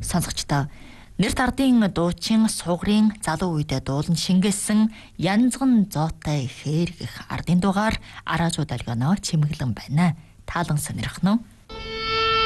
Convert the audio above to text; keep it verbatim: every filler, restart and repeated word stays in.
Сонсогчдоо нэрт ардын дуучин сугрын залуу үедээ дуулан шингээсэн янзган зоотой ихээр гэх ардын дугаар араажууд альгоноо чимэглэн байна. Таалан сонирхно уу?